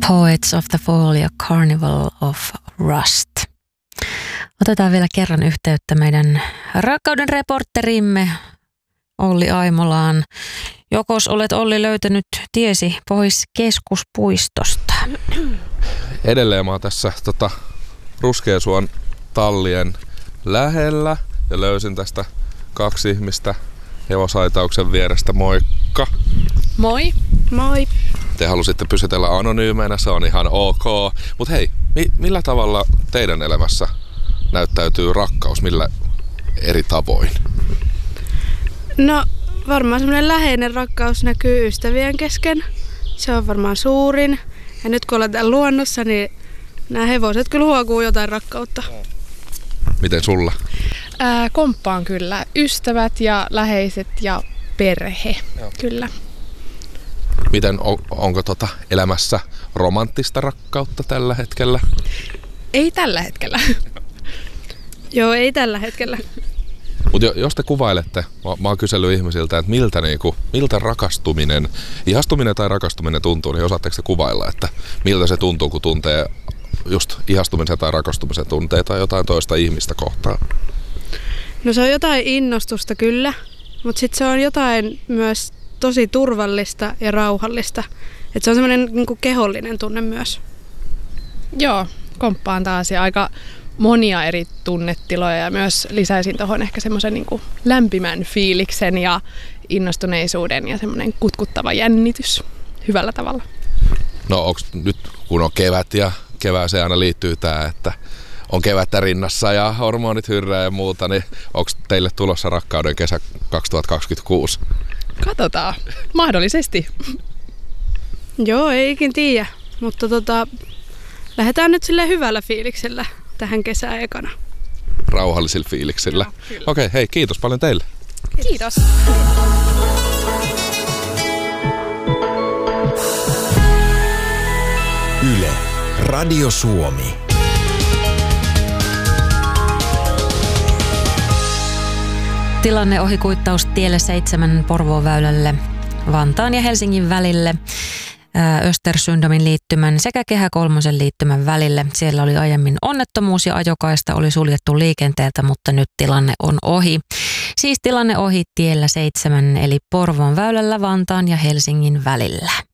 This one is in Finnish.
Poets of the Fall ja Carnival of Rust. Otetaan vielä kerran yhteyttä meidän rakkauden reporterimme Olli Aimolaan. Jokos olet, Olli, löytänyt tiesi pois keskuspuistosta? Edelleen mä oon tässä Ruskeasuon tallien lähellä ja löysin tästä 2 ihmistä hevosaitauksen vierestä. Moikka! Moi! Moi! Te halusitte pysytellä anonyymeinä, se on ihan ok. Mutta hei, millä tavalla teidän elämässä näyttäytyy rakkaus? Millä eri tavoin? No varmaan semmoinen läheinen rakkaus näkyy ystävien kesken. Se on varmaan suurin. Ja nyt kun ollaan täällä luonnossa, niin nämä hevoset kyllä huokuu jotain rakkautta. Miten sulla? Komppaan kyllä. Ystävät ja läheiset ja perhe. Joo. Kyllä. Miten onko elämässä romanttista rakkautta tällä hetkellä? Ei tällä hetkellä. Joo, ei tällä hetkellä. Mutta jos te kuvailette, mä oon kysellyt ihmisiltä, että miltä rakastuminen, ihastuminen tai rakastuminen tuntuu, niin osaatteko te kuvailla, että miltä se tuntuu, kun tuntee just ihastumisen tai rakastumisen tunteita jotain toista ihmistä kohtaan? No se on jotain innostusta kyllä, mutta sitten se on jotain myös tosi turvallista ja rauhallista. Et se on semmoinen niinku kehollinen tunne myös. Joo, komppaan taas ja aika monia eri tunnetiloja ja myös lisäisin tuohon ehkä semmoisen niinku lämpimän fiiliksen ja innostuneisuuden ja semmoinen kutkuttava jännitys hyvällä tavalla. No onko nyt, kun on kevät ja kevääseen aina liittyy tämä, että on kevättä rinnassa ja hormonit hyrrää ja muuta, niin onko teille tulossa rakkauden kesä 2026? Katsotaan. Mahdollisesti. Joo, ei ikin tiedä, mutta lähdetään nyt sille hyvällä fiiliksellä tähän kesään ekana. Rauhallisilla fiiliksillä. Okei, hei, kiitos paljon teille. Kiitos. Yle, Radio Suomi. Tilanne ohikuittaus tielle 7 Porvoon väylälle Vantaan ja Helsingin välille, Östersunddomin liittymän sekä Kehä kolmosen liittymän välille. Siellä oli aiemmin onnettomuus ja ajokaista oli suljettu liikenteeltä, mutta nyt tilanne on ohi. Siis tilanne ohi tiellä 7 eli Porvoon väylällä Vantaan ja Helsingin välillä.